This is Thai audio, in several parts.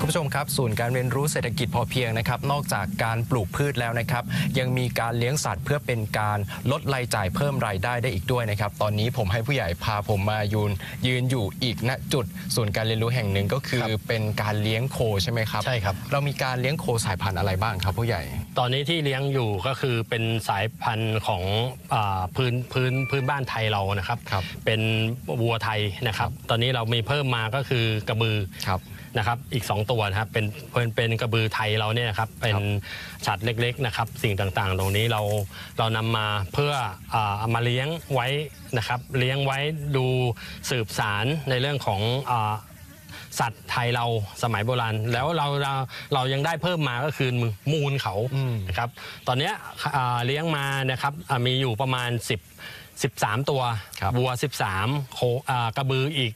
ผู้ชมครับศูนย์การเรียนรู้เศรษฐกิจพอเพียงนะครับนอกจากการปลูกพืชแล้วนะครับยังมีการเลี้ยงสัตว์เพื่อเป็นการลดรายจ่ายเพิ่มรายได้ได้อีกด้วยนะครับตอนนี้ผมให้ผู้ใหญ่พาผมมายืนอยู่อีกณจุดศูนย์การเรียนรู้แห่งหนึ่งก็คือเป็นการเลี้ยงโคใช่ไหมครับใช่ครับเรามีการเลี้ยงโคสายพันธุ์อะไรบ้างครับผู้ใหญ่ตอนนี้ที่เลี้ยงอยู่ก็คือเป็นสายพันธุ์ของพื้นบ้านไทยเรานะครับเป็นวัวไทยนะครับตอนนี้เรามีเพิ่มมาก็คือกระบือนะครับอีก2ตัวนะครับเป็นกระบือไทยเราเนี่ยครับเป็นสัตว์เล็กๆนะครับสิ่งต่างๆตรงนี้เรานำมาเพื่อเอามาเลี้ยงไว้นะครับเลี้ยงไว้ดูสืบสารในเรื่องของสัตว์ไทยเราสมัยโบราณแล้วเรายังได้เพิ่มมาก็คือมูลเขานะครับตอนนี้เลี้ยงมานะครับมีอยู่ประมาณ13ตัววัว13โคกระบืออีก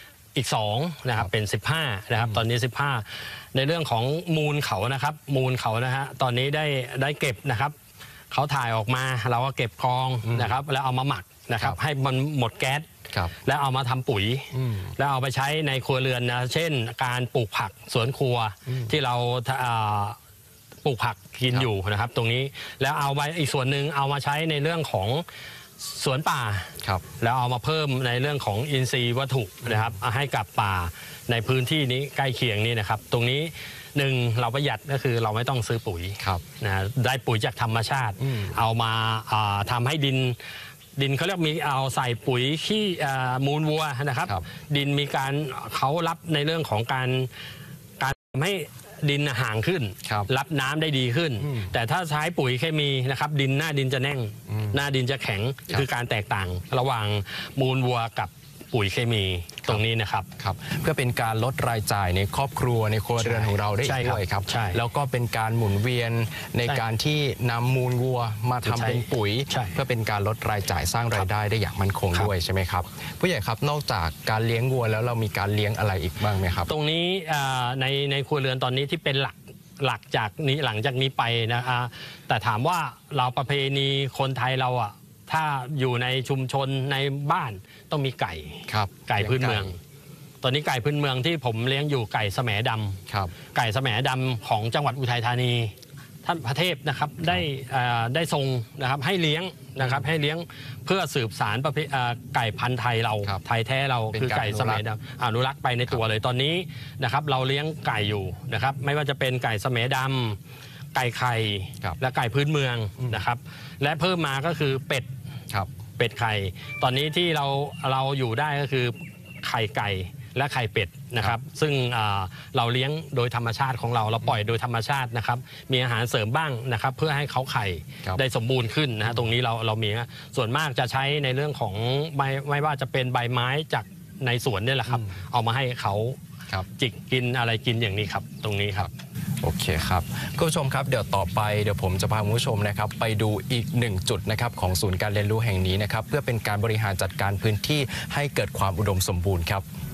2นะครับเป็น15นะครับตอนนี้15ในเรื่องของมูลเขานะครับมูลเขานะฮะตอนนี้ได้เก็บนะครับเขาถ่ายออกมาเราก็เก็บกองนะครับแล้วเอามาหมักนะครับให้มันหมดแก๊สแล้วเอามาทำปุ๋ยแล้วเอาไปใช้ในครัวเรือนนะเช่นการปลูกผักสวนครัวที่เราปลูกผักกินอยู่นะครับตรงนี้แล้วเอาไปอีกส่วนหนึ่งเอามาใช้ในเรื่องของสวนป่าแล้วเอามาเพิ่มในเรื่องของอินทรีย์วัตถุนะครับให้กับป่าในพื้นที่นี้ใกล้เคียงนี้นะครับตรงนี้1เราประหยัดก็คือเราไม่ต้องซื้อปุ๋ยนะได้ปุ๋ยจากธรรมชาติเอามาทำให้ดินเขาเรียกมีเอาใส่ปุ๋ยขี้มูลวัวนะครับดินมีการเขารับในเรื่องของการทำให้ดินห่างขึ้นรับน้ำได้ดีขึ้นแต่ถ้าใช้ปุ๋ยเคมีนะครับหน้าดินจะแน่งหน้าดินจะแข็งคือการแตกต่างระหว่างมูลวัวกับปุ๋ยเคมีตรงนี้นะครับเพื่อเป็นการลดรายจ่ายในครอบครัวในครัวเรือนของเราได้อีกด้วยครับแล้วก็เป็นการหมุนเวียนในการที่นำมูลวัวมาทำเป็นปุ๋ยเพื่อเป็นการลดรายจ่ายสร้างรายได้ได้อย่างมั่นคงด้วยใช่ไหมครับผู้ใหญ่ครับนอกจากการเลี้ยงวัวแล้วเรามีการเลี้ยงอะไรอีกบ้างไหมครับตรงนี้ในครัวเรือนตอนนี้ที่เป็นหลักจากนี้หลังจากนี้ไปนะแต่ถามว่าเราประเพณีคนไทยเราถ้าอยู่ในชุมชนในบ้านต้องมีไก่พื้นเมืองตอนนี้ไก่พื้นเมืองที่ผมเลี้ยงอยู่ไก่แสมดำไก่แสมดำของจังหวัดอุทัยธานีท่านพระเทพนะครับได้ทรงนะครับให้เลี้ยงนะครับให้เลี้ยงเพื่อสืบสารไก่พันธุ์ไทยเราไทยแท้เราคือไก่แสมดำอนุรักษ์ไปในตัวเลยตอนนี้นะครับเราเลี้ยงไก่อยู่นะครับไม่ว่าจะเป็นไก่แสมดำไก่ไข่และไก่พื้นเมืองนะครับและเพิ่มมาก็คือเป็ดไข่ตอนนี้ที่เราอยู่ได้ก็คือไข่ไก่และไข่เป็ดนะครับซึ่งเราเลี้ยงโดยธรรมชาติของเราปล่อยโดยธรรมชาตินะครับมีอาหารเสริมบ้างนะครับเพื่อให้เขาไข่ได้สมบูรณ์ขึ้นนะตรงนี้เรามีส่วนมากจะใช้ในเรื่องของไม่ว่าจะเป็นใบไม้จากในสวนนี่แหละครับเอามาให้เขาจิกกินอะไรกินอย่างนี้ครับตรงนี้ครับโอเคครับคุณผู้ชมครับเดี๋ยวต่อไปผมจะพาคุณผู้ชมนะครับไปดูอีก1จุดนะครับของศูนย์การเรียนรู้แห่งนี้นะครับเพื่อเป็นการบริหารจัดการพื้นที่ให้เกิดความอุดมสมบูรณ์ครับ